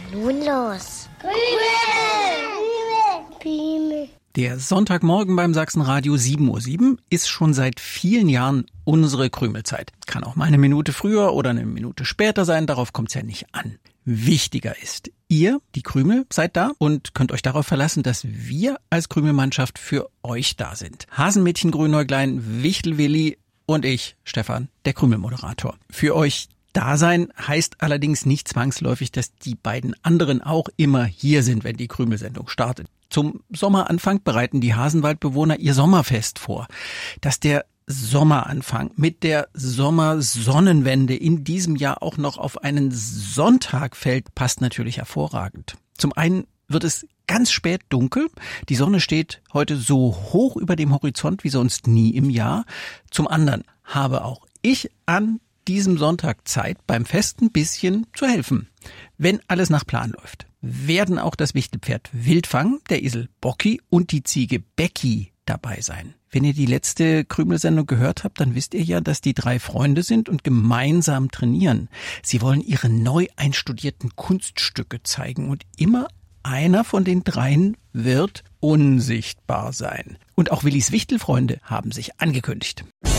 nun los? Krümel. Der Sonntagmorgen beim Sachsenradio 7:07 Uhr ist schon seit vielen Jahren unsere Krümelzeit. Kann auch mal eine Minute früher oder eine Minute später sein, darauf kommt es ja nicht an. Wichtiger ist, ihr, die Krümel, seid da und könnt euch darauf verlassen, dass wir als Krümelmannschaft für euch da sind. Hasenmädchen Grünäuglein, Wichtelwilli und ich, Stefan, der Krümelmoderator. Für euch da sein heißt allerdings nicht zwangsläufig, dass die beiden anderen auch immer hier sind, wenn die Krümelsendung startet. Zum Sommeranfang bereiten die Hasenwaldbewohner ihr Sommerfest vor. Dass der Sommeranfang mit der Sommersonnenwende in diesem Jahr auch noch auf einen Sonntag fällt, passt natürlich hervorragend. Zum einen wird es ganz spät dunkel. Die Sonne steht heute so hoch über dem Horizont wie sonst nie im Jahr. Zum anderen habe auch ich an diesem Sonntag Zeit, beim Fest ein bisschen zu helfen. Wenn alles nach Plan läuft, werden auch das Wichtelpferd Wildfang, der Esel Bocki und die Ziege Becki dabei sein. Wenn ihr die letzte Krümelsendung gehört habt, dann wisst ihr ja, dass die 3 Freunde sind und gemeinsam trainieren. Sie wollen ihre neu einstudierten Kunststücke zeigen und immer einer von den 3 wird unsichtbar sein. Und auch Willis Wichtelfreunde haben sich angekündigt.